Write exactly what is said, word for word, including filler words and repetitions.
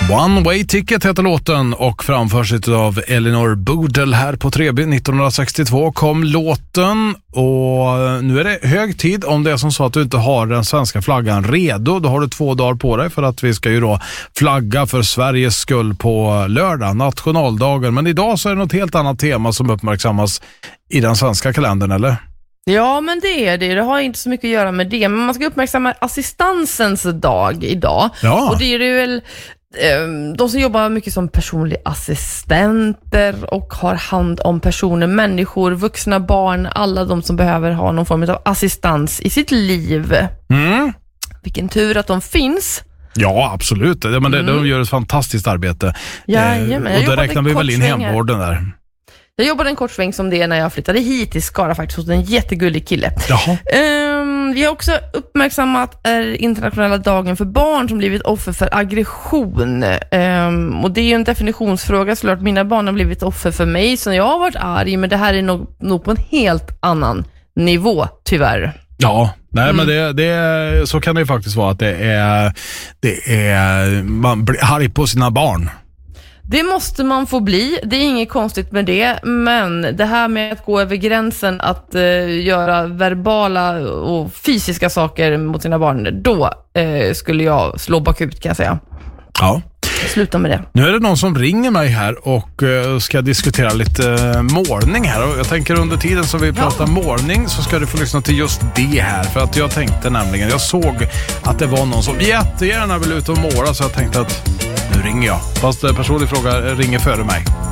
One Way Ticket heter låten och framförs av Elinor Boodle här på Treby. nittonhundrasextiotvå kom låten och nu är det hög tid. Om det är som så att du inte har den svenska flaggan redo, då har du två dagar på dig, för att vi ska ju då flagga för Sveriges skull på lördag, nationaldagen. Men idag så är det något helt annat tema som uppmärksammas i den svenska kalendern, eller? Ja, men det är det. Det har inte så mycket att göra med det. Men man ska uppmärksamma assistansens dag idag. Ja. Och det är det väl de som jobbar mycket som personliga assistenter och har hand om personer, människor, vuxna, barn, alla de som behöver ha någon form av assistans i sitt liv. Mm. Vilken tur att de finns. Ja, absolut. Ja, men det, Mm. de gör ett fantastiskt arbete. Jajamän, eh, och då räknar vi väl in hemvården där. Jag jobbade en kort sväng som det när jag flyttade hit till Skara faktiskt hos en jättegullig kille. Jaha. Um, vi har också uppmärksammat är internationella dagen för barn som blivit offer för aggression. Um, och det är ju en definitionsfråga såklart. Mina barn har blivit offer för mig så jag har varit arg, men det här är nog, nog på en helt annan nivå, tyvärr. Ja, nej Mm. men det, det, så kan det ju faktiskt vara att det är, det är man blir arg på sina barn. Det måste man få bli, det är inget konstigt med det, men det här med att gå över gränsen att uh, göra verbala och fysiska saker mot sina barn, då uh, skulle jag slå bakut, kan jag säga. Ja. Sluta med det. Nu är det någon som ringer mig här och uh, ska diskutera lite uh, målning här, och jag tänker under tiden som vi pratar ja. målning så ska du få lyssna till just det här, för att jag tänkte nämligen, jag såg att det var någon som jättegärna vill ut och måla, så jag tänkte att nu ringer jag. Fast personlig fråga ringer före mig.